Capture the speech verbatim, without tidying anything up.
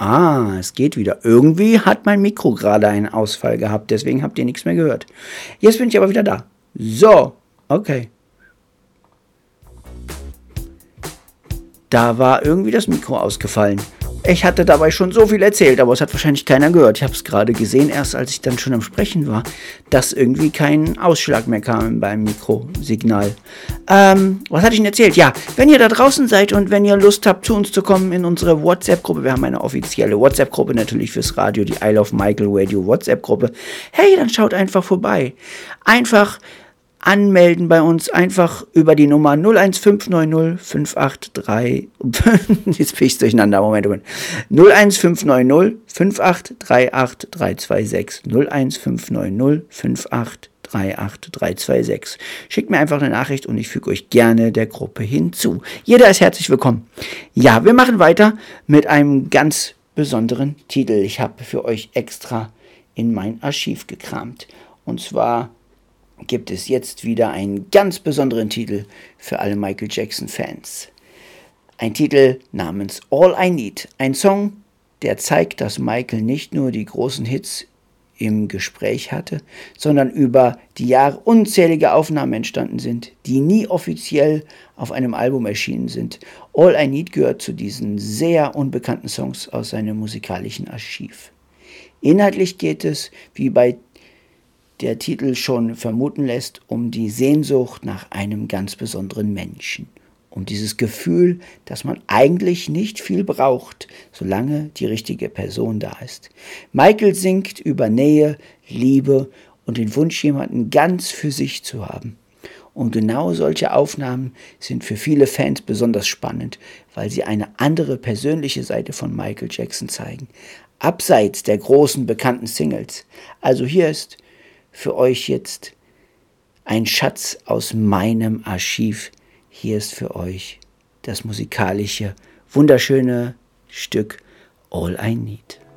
Ah, es geht wieder. Irgendwie hat mein Mikro gerade einen Ausfall gehabt, deswegen habt ihr nichts mehr gehört. Jetzt bin ich aber wieder da. So, okay. Da war irgendwie das Mikro ausgefallen. Ich hatte dabei schon so viel erzählt, aber es hat wahrscheinlich keiner gehört. Ich habe es gerade gesehen, erst als ich dann schon am Sprechen war, dass irgendwie kein Ausschlag mehr kam beim Mikrosignal. Ähm, was hatte ich denn erzählt? Ja, wenn ihr da draußen seid und wenn ihr Lust habt, zu uns zu kommen in unsere WhatsApp-Gruppe, wir haben eine offizielle WhatsApp-Gruppe natürlich fürs Radio, die I Love Michael Radio WhatsApp-Gruppe. Hey, dann schaut einfach vorbei. Einfach anmelden bei uns, einfach über die Nummer null eins fünf neun null fünf acht drei, jetzt bin ich durcheinander, Moment, Moment, null eins fünf neun null fünf acht drei acht drei zwei sechs, null eins fünf neun null fünf acht drei acht drei zwei sechs. Schickt mir einfach eine Nachricht und ich füge euch gerne der Gruppe hinzu. Jeder ist herzlich willkommen. Ja, wir machen weiter mit einem ganz besonderen Titel. Ich habe für euch extra in mein Archiv gekramt. Und zwar gibt es jetzt wieder einen ganz besonderen Titel für alle Michael Jackson-Fans. Ein Titel namens All I Need. Ein Song, der zeigt, dass Michael nicht nur die großen Hits im Gespräch hatte, sondern über die Jahre unzählige Aufnahmen entstanden sind, die nie offiziell auf einem Album erschienen sind. All I Need gehört zu diesen sehr unbekannten Songs aus seinem musikalischen Archiv. Inhaltlich geht es, wie bei der Titel schon vermuten lässt, um die Sehnsucht nach einem ganz besonderen Menschen. Um dieses Gefühl, dass man eigentlich nicht viel braucht, solange die richtige Person da ist. Michael singt über Nähe, Liebe und den Wunsch, jemanden ganz für sich zu haben. Und genau solche Aufnahmen sind für viele Fans besonders spannend, weil sie eine andere persönliche Seite von Michael Jackson zeigen. Abseits der großen bekannten Singles. Also hier ist für euch jetzt ein Schatz aus meinem Archiv. Hier ist für euch das musikalische, wunderschöne Stück All I Need.